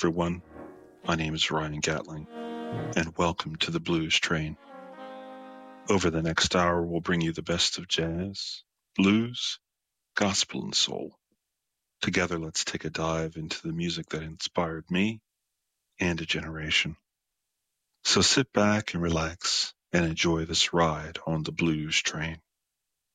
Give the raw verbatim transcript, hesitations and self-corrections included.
everyone. My name is Ryan Gatling, and welcome to the Blues Train. Over the next hour, we'll bring you the best of jazz, blues, gospel, and soul. Together, let's take a dive into the music that inspired me and a generation. So sit back and relax and enjoy this ride on the Blues Train.